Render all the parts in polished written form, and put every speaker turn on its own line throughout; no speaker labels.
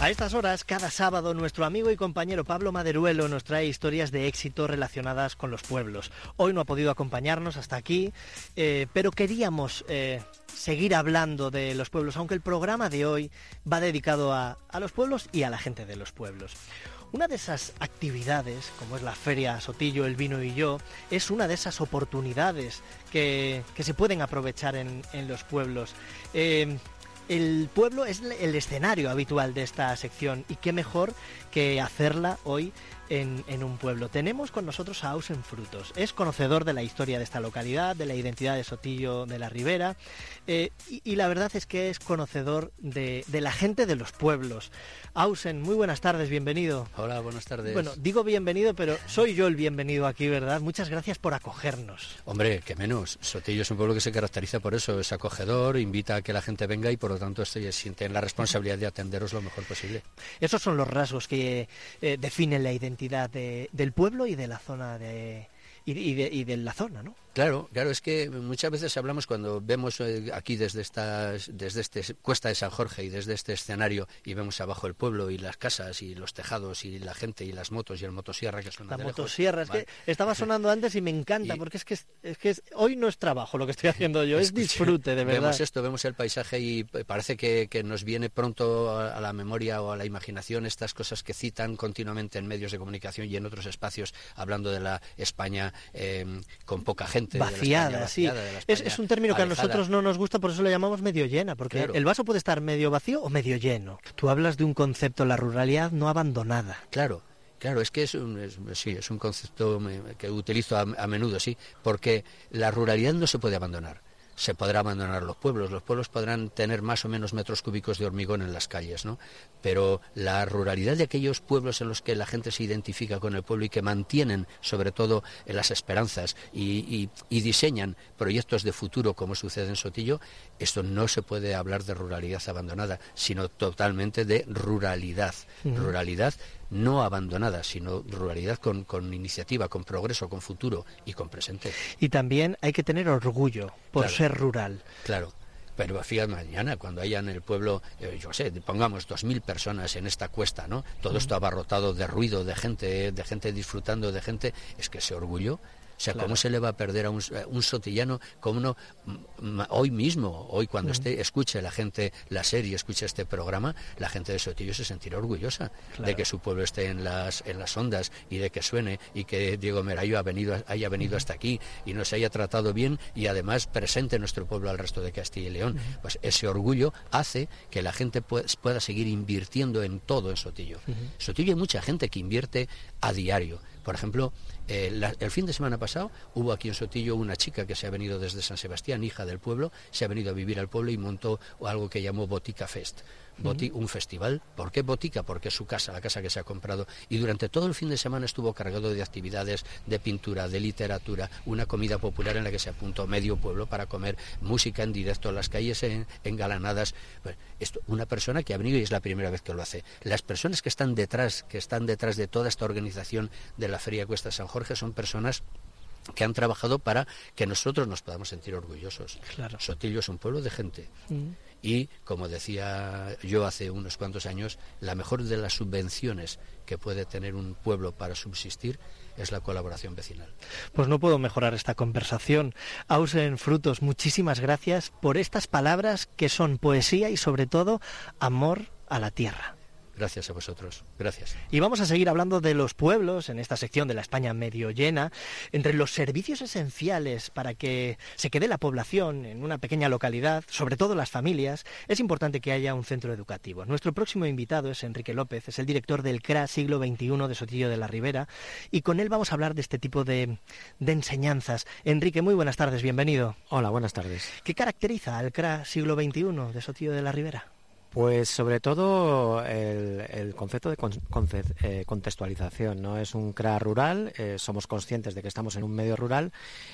A estas horas, cada sábado, nuestro amigo y compañero Pablo Maderuelo nos trae historias de éxito relacionadas con los pueblos. Hoy no ha podido acompañarnos hasta aquí, pero queríamos seguir hablando de los pueblos, aunque el programa de hoy va dedicado a los pueblos y a la gente de los pueblos. Una de esas actividades, como es la Feria Sotillo, el Vino y Yo, es una de esas oportunidades que se pueden aprovechar en los pueblos. El pueblo es el escenario habitual de esta sección y qué mejor que hacerla hoy en un pueblo. Tenemos con nosotros a Ausen Frutos. Es conocedor de la historia de esta localidad, de la identidad de Sotillo de la Ribera y la verdad es que es conocedor de la gente de los pueblos. Ausen, muy buenas tardes, bienvenido.
Hola, buenas tardes.
Bueno, digo bienvenido, pero soy yo el bienvenido aquí, ¿verdad? Muchas gracias por acogernos.
Hombre, qué menos. Sotillo es un pueblo que se caracteriza por eso, es acogedor, invita a que la gente venga y por lo tanto sienten la responsabilidad de atenderos lo mejor posible.
Esos son los rasgos que definen la identidad del pueblo y de la zona y de la zona, ¿no?
Claro, es que muchas veces hablamos cuando vemos aquí desde Cuesta de San Jorge y desde este escenario y vemos abajo el pueblo y las casas y los tejados y la gente y las motos y el motosierra que suena de lejos. La
motosierra, es que estaba sonando antes y me encanta porque es que hoy no es trabajo lo que estoy haciendo yo, es disfrute, de verdad.
Vemos el paisaje y parece que nos viene pronto a la memoria o a la imaginación estas cosas que citan continuamente en medios de comunicación y en otros espacios hablando de la España con poca gente.
Vaciada, sí. Es un término que a nosotros no nos gusta, por eso lo llamamos medio llena, porque claro, el vaso puede estar medio vacío o medio lleno. Tú hablas de un concepto, la ruralidad no abandonada.
Claro, es que es un concepto que utilizo a menudo, sí, porque la ruralidad no se puede abandonar. Se podrá abandonar los pueblos podrán tener más o menos metros cúbicos de hormigón en las calles, ¿no? Pero la ruralidad de aquellos pueblos en los que la gente se identifica con el pueblo y que mantienen sobre todo las esperanzas y diseñan proyectos de futuro como sucede en Sotillo, esto no se puede hablar de ruralidad abandonada, sino totalmente de ruralidad. Ruralidad no abandonada, sino ruralidad con iniciativa, con progreso, con futuro y con presente.
Y también hay que tener orgullo por ser rural.
Claro. Pero fíjate, mañana, cuando haya en el pueblo, pongamos 2.000 personas en esta cuesta, ¿no? Todo esto abarrotado de ruido, de gente disfrutando, de gente, es que ese orgullo. O sea, claro. ¿Cómo se le va a perder a un sotillano como uno hoy cuando escuche la gente la serie, escuche este programa, la gente de Sotillo se sentirá orgullosa de que su pueblo esté en las ondas y de que suene y que Diego Merayo haya venido hasta aquí y nos haya tratado bien y además presente nuestro pueblo al resto de Castilla y León. Pues ese orgullo hace que la gente pueda seguir invirtiendo en todo en Sotillo. Sotillo hay mucha gente que invierte a diario. Por ejemplo, el fin de semana pasado hubo aquí en Sotillo una chica que se ha venido desde San Sebastián, hija del pueblo, se ha venido a vivir al pueblo y montó algo que llamó Botica Fest. Un festival. ¿Por qué Botica? Porque es su casa, la casa que se ha comprado. Y durante todo el fin de semana estuvo cargado de actividades de pintura, de literatura, una comida popular en la que se apuntó medio pueblo para comer, música en directo, las calles engalanadas. Pues una persona que ha venido y es la primera vez que lo hace. Las personas que están detrás de toda esta organización de la Feria Cuesta San Jorge son personas que han trabajado para que nosotros nos podamos sentir orgullosos.
Claro.
Sotillo es un pueblo de gente. Y, como decía yo hace unos cuantos años, la mejor de las subvenciones que puede tener un pueblo para subsistir es la colaboración vecinal.
Pues no puedo mejorar esta conversación. Ausen Frutos, muchísimas gracias por estas palabras que son poesía y sobre todo amor a la tierra.
Gracias a vosotros, gracias.
Y vamos a seguir hablando de los pueblos en esta sección de la España medio llena. Entre los servicios esenciales para que se quede la población en una pequeña localidad, sobre todo las familias, es importante que haya un centro educativo. Nuestro próximo invitado es Enrique López, es el director del CRA Siglo XXI de Sotillo de la Ribera, y con él vamos a hablar de este tipo de enseñanzas. Enrique, muy buenas tardes, bienvenido.
Hola, buenas tardes.
¿Qué caracteriza al CRA Siglo XXI de Sotillo de la Ribera?
Pues sobre todo el concepto de contextualización, ¿no? Es un CRA rural, somos conscientes de que estamos en un medio rural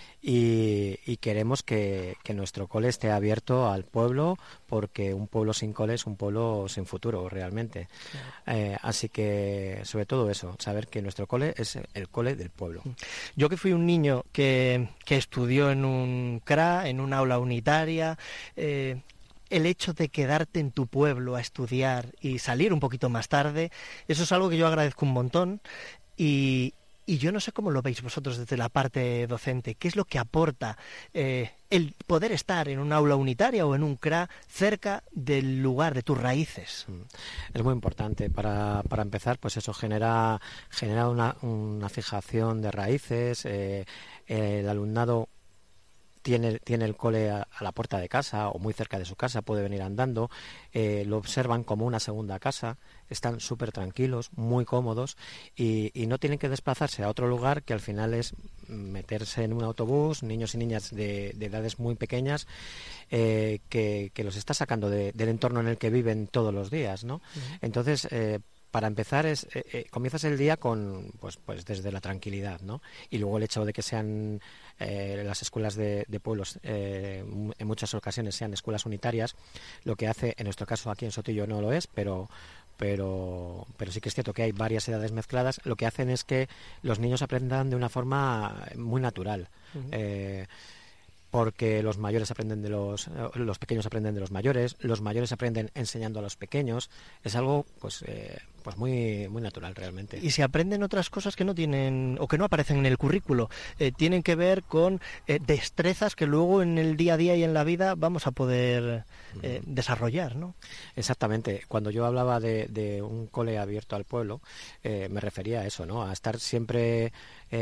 y queremos que nuestro cole esté abierto al pueblo, porque un pueblo sin cole es un pueblo sin futuro realmente. Claro. Así que sobre todo eso, saber que nuestro cole es el cole del pueblo.
Yo que fui un niño que estudió en un CRA, en un aula unitaria, el hecho de quedarte en tu pueblo a estudiar y salir un poquito más tarde, eso es algo que yo agradezco un montón y yo no sé cómo lo veis vosotros desde la parte docente. ¿Qué es lo que aporta el poder estar en un aula unitaria o en un CRA cerca del lugar de tus raíces?
Es muy importante. Para empezar, pues eso genera una fijación de raíces. El alumnado tiene el cole a la puerta de casa o muy cerca de su casa, puede venir andando, lo observan como una segunda casa, están súper tranquilos, muy cómodos y no tienen que desplazarse a otro lugar que al final es meterse en un autobús, niños y niñas de edades muy pequeñas que los está sacando del entorno en el que viven todos los días, ¿no? Uh-huh. Entonces, para empezar comienzas el día con pues desde la tranquilidad, ¿no? Y luego el hecho de que sean las escuelas de pueblos en muchas ocasiones sean escuelas unitarias, lo que hace, en nuestro caso aquí en Sotillo no lo es, pero sí que es cierto que hay varias edades mezcladas, lo que hacen es que los niños aprendan de una forma muy natural. Uh-huh. Porque los mayores aprenden los pequeños aprenden de los mayores aprenden enseñando a los pequeños, es algo pues muy muy natural realmente.
Y se aprenden otras cosas que no tienen o que no aparecen en el currículo, tienen que ver con destrezas que luego en el día a día y en la vida vamos a poder desarrollar, ¿no?
Exactamente. Cuando yo hablaba de un cole abierto al pueblo, me refería a eso, ¿no? A estar siempre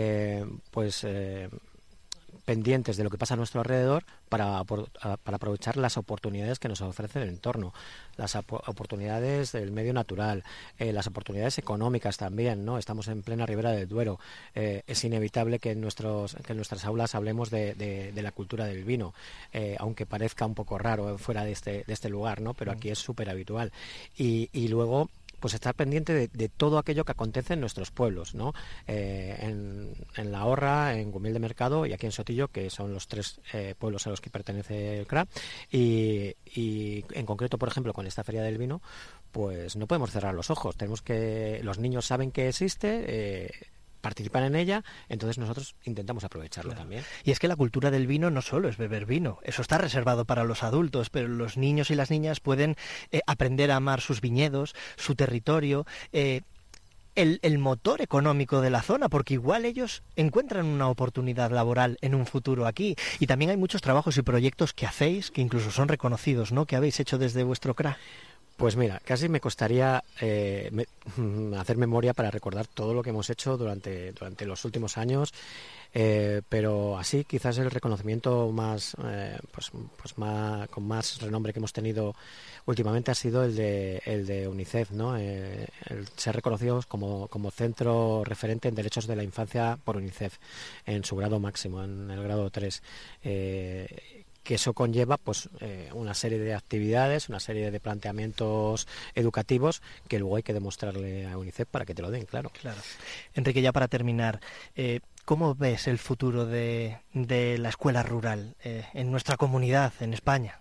pendientes de lo que pasa a nuestro alrededor para aprovechar las oportunidades que nos ofrece el entorno, las oportunidades del medio natural, las oportunidades económicas también, ¿no? Estamos en plena Ribera del Duero, es inevitable que en nuestras aulas hablemos de la cultura del vino, aunque parezca un poco raro fuera de este lugar, ¿no? Pero aquí es súper habitual y luego pues estar pendiente de todo aquello que acontece en nuestros pueblos, ¿no? En La Horra, en Gumil de Mercado y aquí en Sotillo, que son los 3 pueblos a los que pertenece el CRA, y en concreto, por ejemplo, con esta Feria del Vino, pues no podemos cerrar los ojos. Los niños saben que existe, participan en ella, entonces nosotros intentamos aprovecharlo también.
Y es que la cultura del vino no solo es beber vino, eso está reservado para los adultos, pero los niños y las niñas pueden aprender a amar sus viñedos, su territorio, el motor económico de la zona, porque igual ellos encuentran una oportunidad laboral en un futuro aquí. Y también hay muchos trabajos y proyectos que hacéis, que incluso son reconocidos, ¿no?, que habéis hecho desde vuestro CRA.
Pues mira, casi me costaría hacer memoria para recordar todo lo que hemos hecho durante los últimos años, pero así quizás el reconocimiento más con más renombre que hemos tenido últimamente ha sido el de UNICEF, ¿no? El ser reconocidos como centro referente en derechos de la infancia por UNICEF en su grado máximo, en el grado 3. Que eso conlleva pues una serie de actividades, una serie de planteamientos educativos que luego hay que demostrarle a UNICEF para que te lo den, claro.
Enrique, ya para terminar, ¿cómo ves el futuro de la escuela rural en nuestra comunidad, en España?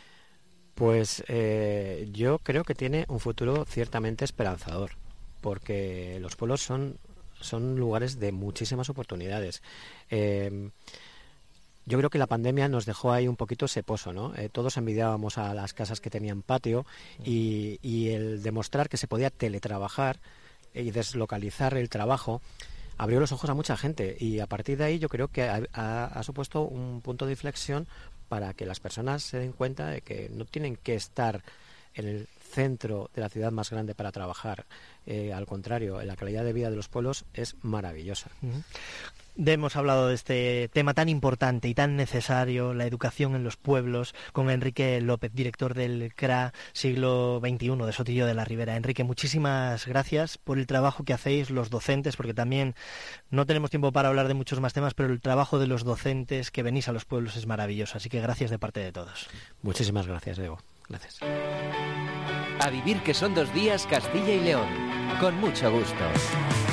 Pues yo creo que tiene un futuro ciertamente esperanzador, porque los pueblos son lugares de muchísimas oportunidades. Yo creo que la pandemia nos dejó ahí un poquito ese pozo, ¿no? Todos envidiábamos a las casas que tenían patio y el demostrar que se podía teletrabajar y deslocalizar el trabajo abrió los ojos a mucha gente y a partir de ahí yo creo que ha supuesto un punto de inflexión para que las personas se den cuenta de que no tienen que estar en el centro de la ciudad más grande para trabajar. Al contrario, la calidad de vida de los pueblos es maravillosa.
Uh-huh. Hemos hablado de este tema tan importante y tan necesario, la educación en los pueblos, con Enrique López, director del CRA siglo XXI de Sotillo de la Ribera. Enrique, muchísimas gracias por el trabajo que hacéis los docentes, porque también no tenemos tiempo para hablar de muchos más temas, pero el trabajo de los docentes que venís a los pueblos es maravilloso. Así que gracias de parte de todos.
Muchísimas gracias, Evo. Gracias.
A vivir que son 2 días Castilla y León. Con mucho gusto.